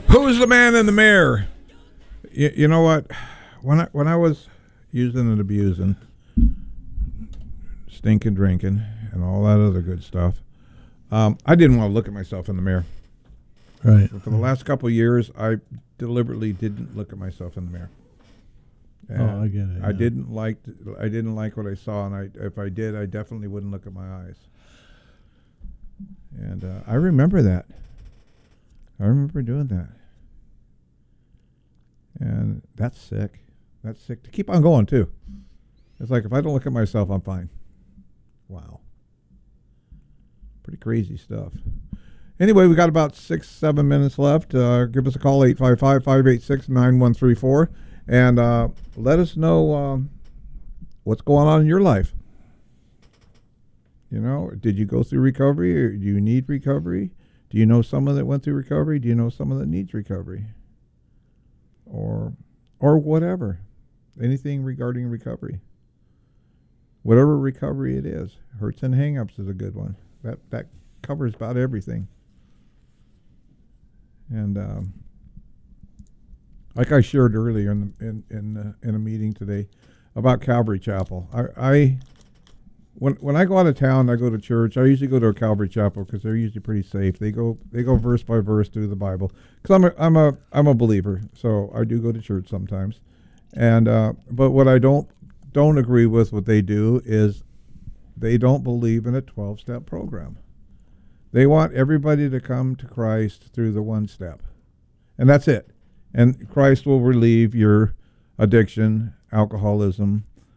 Who's the man in the mirror? You know what? When I was using and abusing, stinking drinking, and all that other good stuff, I didn't want to look at myself in the mirror. Right. For the last couple of years, I deliberately didn't look at myself in the mirror. Oh, I get it. I didn't like what I saw, and if I did, I definitely wouldn't look at my eyes. And I remember that. I remember doing that. And that's sick. That's sick. To keep on going, too. It's like, if I don't look at myself, I'm fine. Wow. Pretty crazy stuff. Anyway, we got about 6-7 minutes left. Give us a call, 855-586-9134. And let us know what's going on in your life. You know, did you go through recovery, or do you need recovery? Do you know someone that went through recovery? Do you know someone that needs recovery? Or whatever. Anything regarding recovery. Whatever recovery it is. Hurts and hang-ups is a good one. That covers about everything. And like I shared earlier in a meeting today about Calvary Chapel, when I go out of town, I go to church. I usually go to a Calvary Chapel because they're usually pretty safe. They go verse by verse through the Bible. Because I'm a believer, so I do go to church sometimes. And but what I don't agree with what they do is they don't believe in a 12-step program. They want everybody to come to Christ through the one step, and that's it. And Christ will relieve your addiction, alcoholism,